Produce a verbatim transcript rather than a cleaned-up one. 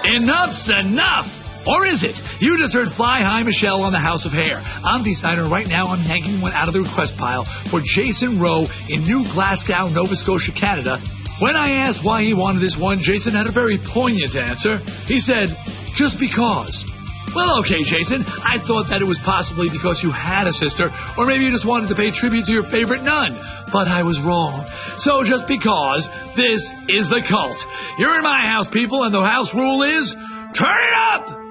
Enough's enough! Or is it? You just heard Fly High Michelle on the House of Hair. I'm D-Snyder, and right now I'm yanking one out of the request pile for Jason Rowe in New Glasgow, Nova Scotia, Canada. When I asked why he wanted this one, Jason had a very poignant answer. He said, just because. Well, okay, Jason, I thought that it was possibly because you had a sister, or maybe you just wanted to pay tribute to your favorite nun. But I was wrong. So just because, this is The Cult. You're in my house, people, and the house rule is, turn it up!